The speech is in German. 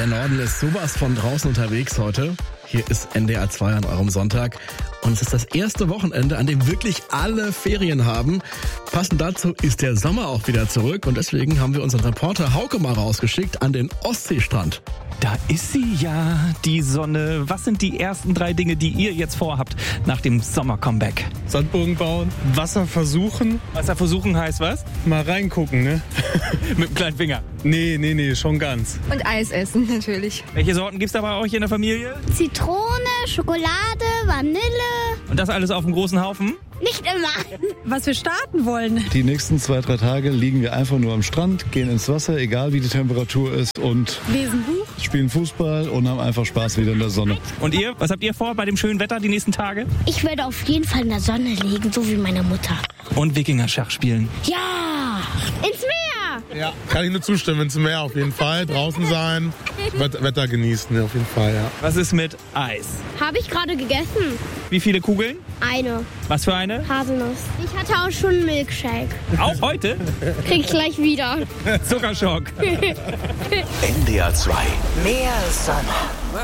Der Norden ist sowas von draußen unterwegs heute. Hier ist NDR 2 an eurem Sonntag. Und es ist das erste Wochenende, an dem wirklich alle Ferien haben. Passend dazu ist der Sommer auch wieder zurück. Und deswegen haben wir unseren Reporter Hauke mal rausgeschickt an den Ostseestrand. Da ist sie ja, die Sonne. Was sind die ersten 3 Dinge, die ihr jetzt vorhabt nach dem Sommer-Comeback? Sandburgen bauen, Wasser versuchen. Wasser versuchen heißt was? Mal reingucken, ne? Mit dem kleinen Finger. Nee, schon ganz. Und Eis essen natürlich. Welche Sorten gibt's da bei euch in der Familie? Zitrone, Schokolade, Vanille. Und das alles auf dem großen Haufen? Nicht immer. Was wir starten wollen. Die nächsten 2-3 Tage liegen wir einfach nur am Strand, gehen ins Wasser, egal wie die Temperatur ist, und Lesen Buch. spielen Fußball und haben einfach Spaß wieder in der Sonne. Und ihr? Was habt ihr vor bei dem schönen Wetter die nächsten Tage? Ich werde auf jeden Fall in der Sonne liegen, so wie meine Mutter. Und Wikingerschach spielen. Ja, ins Meer. Ja, kann ich nur zustimmen, ins Meer auf jeden Fall. Draußen sein, Wetter genießen auf jeden Fall, ja. Was ist mit Eis? Habe ich gerade gegessen. Wie viele Kugeln? Eine Was für eine? Haselnuss. Ich hatte auch schon einen Milkshake. Auch heute? Krieg ich gleich wieder. Zuckerschock. NDR 2. Mehr Sonne.